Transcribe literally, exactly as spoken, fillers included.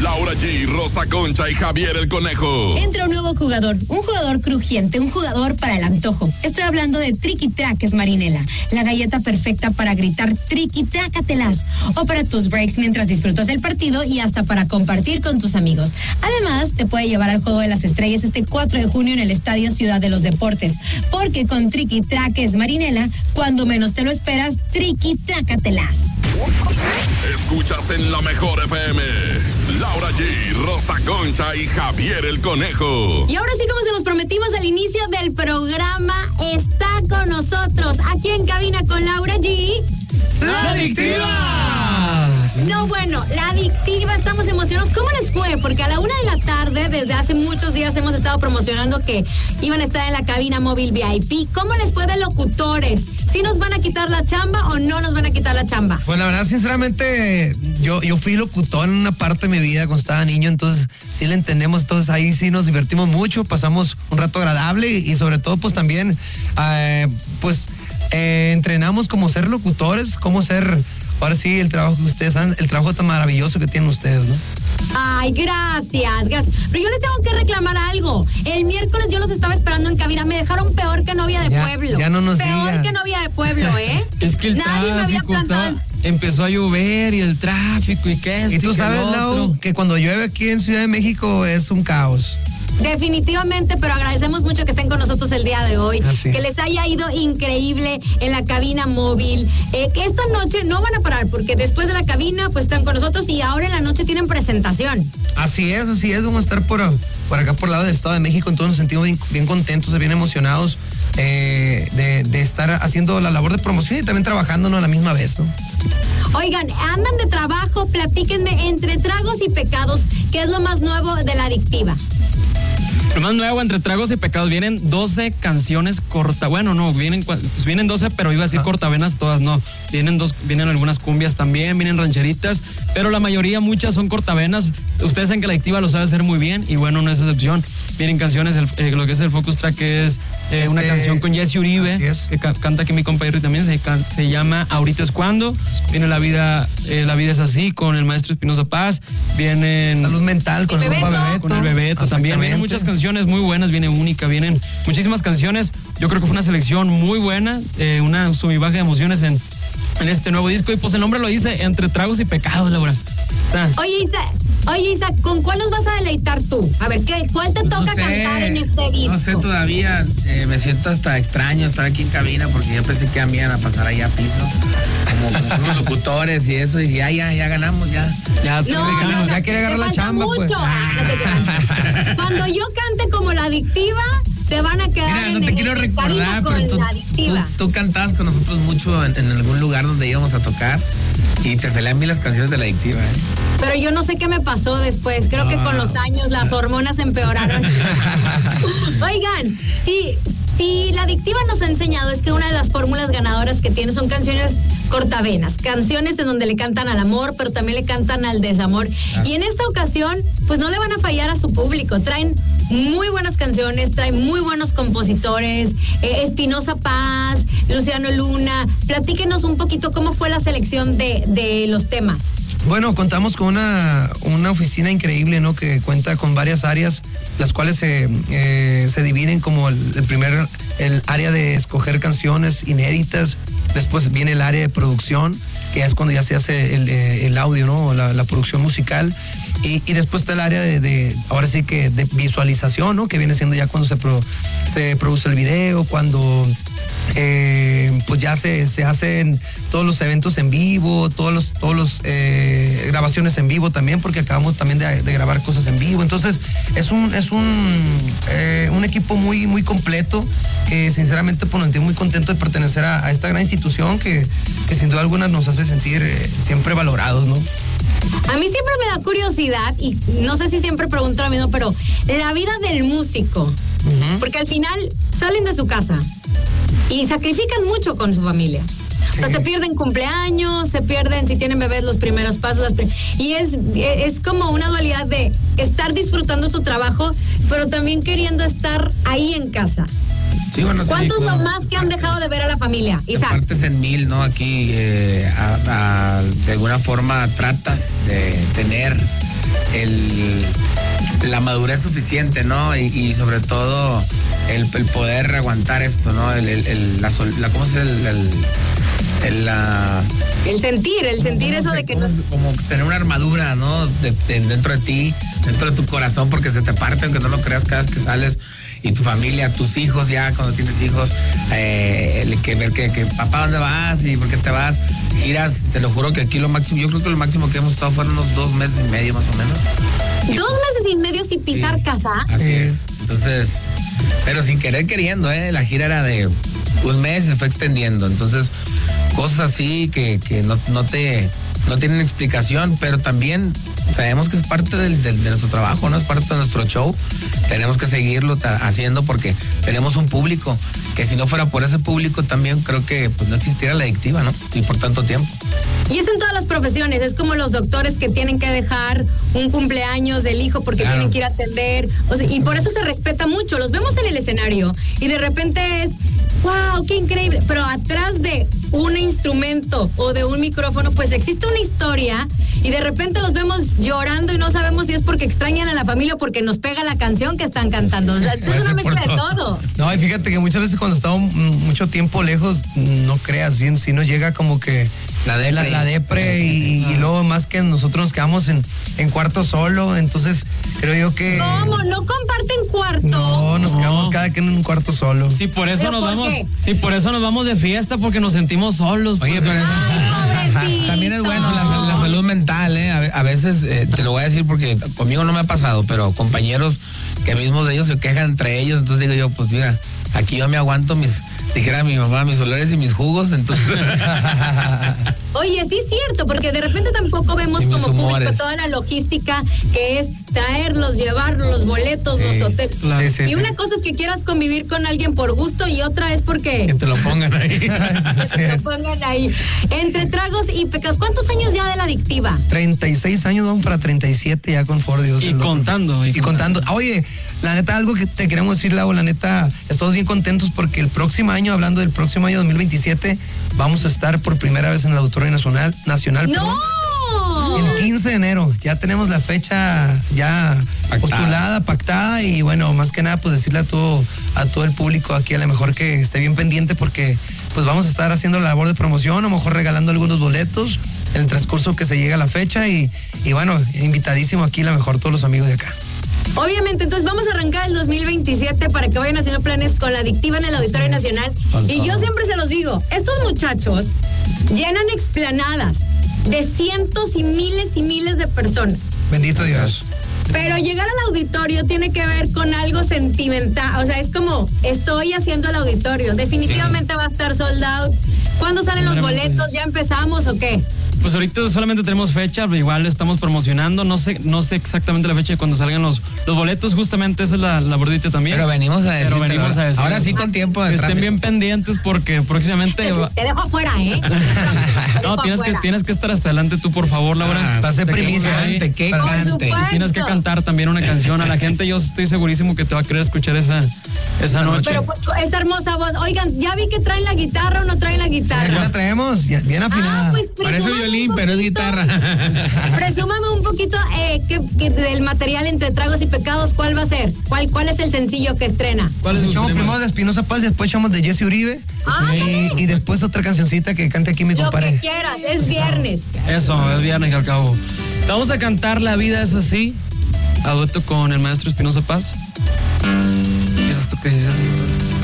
Laura G, Rosa Concha y Javier el Conejo. Entra un nuevo jugador, un jugador crujiente, un jugador para el antojo. Estoy hablando de Triqui Traques Marinela, la galleta perfecta para gritar triqui trácatelas, o para tus breaks mientras disfrutas del partido y hasta para compartir con tus amigos. Además, te puede llevar al Juego de las Estrellas este cuatro de junio en el Estadio Ciudad de los Deportes, porque con Triqui Traques Marinela, cuando menos te lo esperas, triqui trácatelas. Escuchas en la mejor F M, Laura G, Rosa Concha y Javier el Conejo. Y ahora sí, como se los prometimos al inicio del programa, está con nosotros, aquí en cabina con Laura G, ¡La Adictiva! No, bueno, La Adictiva, estamos emocionados. ¿Cómo les fue? Porque a la una de la tarde, desde hace muchos días, hemos estado promocionando que iban a estar en la cabina móvil V I P. ¿Cómo les fue de locutores? ¿Sí nos van a quitar la chamba o no nos van a quitar la chamba? Pues la verdad, sinceramente, yo, yo fui locutor en una parte de mi vida cuando estaba niño, entonces sí le entendemos, entonces ahí sí nos divertimos mucho, pasamos un rato agradable y, y sobre todo pues también, eh, pues eh, entrenamos como ser locutores, como ser, ahora sí, el trabajo que ustedes hacen, el trabajo tan maravilloso que tienen ustedes, ¿no? Ay, gracias, gracias. Pero yo les tengo que reclamar algo. El miércoles yo los estaba esperando en cabina. Me dejaron peor que novia de ya, pueblo. Ya no nos Peor diga. que novia de pueblo, ¿eh? Es que el Nadie me había tráfico estaba, plantado. empezó a llover y el tráfico y qué es. Y tú sabes, Lau, que cuando llueve aquí en Ciudad de México es un caos. Definitivamente, pero agradecemos mucho que estén con nosotros el día de hoy, Así. que les haya ido increíble en la cabina móvil, eh, que esta noche no van a parar, porque después de la cabina pues están con nosotros y ahora en la noche tienen presentación. Así es, así es, vamos a estar por, por acá por el lado del Estado de México, entonces nos sentimos bien, bien contentos, bien emocionados eh, de, de estar haciendo la labor de promoción y también trabajándonos a la misma vez, ¿no? Oigan, andan de trabajo, platíquenme entre tragos y pecados, ¿qué es lo más nuevo de La Adictiva? Lo más nuevo, entre tragos y pecados, vienen doce canciones corta, bueno, no, vienen pues vienen doce, pero iba a decir ah. cortavenas todas, no. Vienen dos, vienen algunas cumbias también, vienen rancheritas, pero la mayoría, muchas son cortavenas. Ustedes saben que La Adictiva lo sabe hacer muy bien y bueno, no es excepción. Vienen canciones, el, eh, lo que es el Focus Track, que es eh, este, una canción con Jesse Uribe, que ca- canta aquí mi compañero y también se, can- se llama Ahorita es Cuando. Viene La Vida, eh, La Vida es Así, con el maestro Espinosa Paz. Vienen Salud Mental con el, el compa Bebeto. con el Bebeto también. Vienen muchas canciones muy buenas, viene Única, vienen muchísimas canciones. Yo creo que fue una selección muy buena, eh, una sub y baja de emociones en, en este nuevo disco. Y pues el nombre lo dice, entre tragos y pecados, Laura. O sea, Oye, Isa, oye, Isa, ¿con cuál nos vas a deleitar tú? A ver, ¿qué, ¿cuál te toca No sé, cantar en este disco? No sé todavía, eh, me siento hasta extraño estar aquí en cabina porque yo pensé que me iban a pasar allá a piso, como, como unos locutores y eso, y ya, ya, ya ganamos, ya. ya, No, ya, no, ya quiere agarrar te la falta chamba, mucho. pues. Ah, no te creas. Cuando yo cante como La Adictiva, se van a quedar Mira, en, no te en- quiero en recordar, cabina con pero tú, La tú, Adictiva. tú cantabas con nosotros mucho en, en algún lugar donde íbamos a tocar y te salían bien las canciones de La Adictiva, ¿eh? Pero yo no sé qué me pasó después. Creo que con los años las hormonas empeoraron. Oigan, sí, sí, La Adictiva nos ha enseñado es que una de las fórmulas ganadoras que tiene son canciones cortavenas, canciones en donde le cantan al amor, pero también le cantan al desamor. Ah. Y en esta ocasión, pues no le van a fallar a su público. Traen muy buenas canciones, traen muy buenos compositores, eh, Espinosa Paz, Luciano Luna. Platíquenos un poquito cómo fue la selección de, de los temas. Bueno, contamos con una, una oficina increíble, ¿no? Que cuenta con varias áreas, las cuales se, eh, se dividen como el, el primer, el área de escoger canciones inéditas, después viene el área de producción, que es cuando ya se hace el, el audio, ¿no? La, la producción musical, y, y después está el área de, de, ahora sí que de visualización, ¿no? Que viene siendo ya cuando se, pro, se produce el video, cuando... Eh, pues ya se, se hacen todos los eventos en vivo, todos los, todos los eh, grabaciones en vivo también, porque acabamos también de, de grabar cosas en vivo. Entonces es un, es un, eh, un equipo muy, muy completo, que sinceramente pues, nos sentimos muy contentos de pertenecer a, a esta gran institución que, que sin duda alguna nos hace sentir eh, siempre valorados, ¿no? A mí siempre me da curiosidad, y no sé si siempre pregunto lo mismo, pero la vida del músico, uh-huh. porque al final salen de su casa y sacrifican mucho con su familia. Sí. O sea, se pierden cumpleaños, se pierden si tienen bebés los primeros pasos. Las prim- y es, es como una dualidad de estar disfrutando su trabajo, pero también queriendo estar ahí en casa. Sí, bueno, ¿Cuántos sí, lo claro. más que han dejado de ver a la familia? Isaac. Partes en mil, ¿no? Aquí, eh, a, a, de alguna forma, tratas de tener el, la madurez suficiente, ¿no? Y, y sobre todo el, el poder aguantar esto, ¿no? El, el, el, la, sol, la, ¿cómo se dice? El, el, el, la, el sentir, el sentir eso sé, de que como, no... como tener una armadura, ¿no? De, de, dentro de ti, dentro de tu corazón, porque se te parte, aunque no lo creas, cada vez que sales, y tu familia, tus hijos ya, cuando tienes hijos, eh, el que ver que, que papá, ¿dónde vas? ¿Y por qué te vas? Irás, te lo juro que aquí lo máximo, yo creo que lo máximo que hemos estado fueron unos dos meses y medio más o menos. Y dos pues, meses y medio sin pisar sí, casa. Así sí. es. Entonces, pero sin querer queriendo, ¿eh? La gira era de un mes y se fue extendiendo. Entonces, cosas así que, que no, no te no tienen explicación, pero también sabemos que es parte del, del, de nuestro trabajo, ¿no? Es parte de nuestro show. Tenemos que seguirlo ta- haciendo porque tenemos un público que si no fuera por ese público también creo que pues, no existiera la adictiva, ¿no? Y por tanto tiempo. Y es en todas las profesiones, es como los doctores que tienen que dejar un cumpleaños del hijo porque claro. tienen que ir a atender, o sea, y por eso se respeta mucho, los vemos en el escenario y de repente es, wow, qué increíble, pero atrás de un instrumento o de un micrófono pues existe una historia y de repente los vemos llorando y no sabemos si es porque extrañan a la familia o porque nos pega la canción que están cantando, o sea, es una mezcla de todo. No, y fíjate que muchas veces cuando estamos mucho tiempo lejos, no creas, si, si nos llega como que la depre, la, la depre y, y luego más que nosotros nos quedamos en, en cuarto solo, entonces creo yo que... ¿Cómo? ¿No comparten cuarto? No, nos no. quedamos cada quien en un cuarto solo. Sí, por eso nos vamos, sí, por eso nos vamos de fiesta, porque nos sentimos solos. Oye, pues. pero Ay, también es bueno la, la salud mental, ¿eh? A, a veces, eh, te lo voy a decir porque conmigo no me ha pasado, pero compañeros que mismos de ellos se quejan entre ellos, entonces digo yo, pues mira, aquí yo me aguanto mis, dijera mi mamá, mis olores y mis jugos, entonces... Oye, sí es cierto, porque de repente tampoco vemos como público toda la logística que es traerlos, llevarlos, los boletos, sí, los hoteles. Claro. Sí, sí, y sí. Una cosa es que quieras convivir con alguien por gusto y otra es porque... Que te lo pongan ahí. que te lo pongan ahí. Entre tragos y pecados, ¿cuántos años ya de la adictiva? treinta y seis años, vamos para treinta y siete ya con Ford Dios. Y contando. Y, y contando. contando. Oye, la neta, algo que te queremos decir, Lau, la neta, estamos bien contentos porque el próximo año, hablando del próximo año dos mil veintisiete, vamos a estar por primera vez en el Auditorio Nacional. Nacional ¡No! El quince de enero. Ya tenemos la fecha ya pactada. postulada, pactada y bueno, más que nada pues decirle a todo, a todo el público aquí a lo mejor que esté bien pendiente porque pues vamos a estar haciendo la labor de promoción, a lo mejor regalando algunos boletos en el transcurso que se llega a la fecha y, y bueno, invitadísimo aquí a lo mejor todos los amigos de acá. Obviamente, entonces vamos a arrancar el dos mil veintisiete para que vayan haciendo planes con la adictiva en el Auditorio sí. Nacional. Y yo siempre se los digo, estos muchachos llenan explanadas de cientos y miles y miles de personas. Bendito Dios. Pero llegar al auditorio tiene que ver con algo sentimental, o sea, es como, estoy haciendo el auditorio, definitivamente sí. va a estar sold out. ¿Cuándo salen los boletos? ¿Ya empezamos o qué? Pues ahorita solamente tenemos fecha, pero igual estamos promocionando, no sé, no sé exactamente la fecha de cuando salgan los, los boletos, justamente esa es la, la bordita también. Pero venimos a decir. Pero venimos a decir. Ahora sí con tiempo de que estén bien pendientes porque próximamente. Te, te dejo afuera, ¿eh? no, tienes que, tienes que estar hasta adelante tú, por favor, Laura. Ah, pase primicia. Cante, que cante. Tienes que cantar también una canción a la gente, yo estoy segurísimo que te va a querer escuchar esa, esa noche. Pero pues, esa hermosa voz, oigan, ya vi que traen la guitarra o no traen la guitarra. Sí, la traemos, bien afinada. Ah, pues, parece violín, pero es guitarra. Presúmame un poquito eh, que, que del material entre tragos y pecados, ¿cuál va a ser? ¿Cuál, cuál es el sencillo que estrena? ¿Cuál es echamos primero de Espinosa Paz y después echamos de Jesse Uribe. Ah, y, y después otra cancioncita que cante aquí mi compadre. Lo que quieras, es viernes. Eso, es viernes al cabo. Te vamos a cantar La vida es así, a dueto con el maestro Espinosa Paz. ¿Y eso es tú qué dices?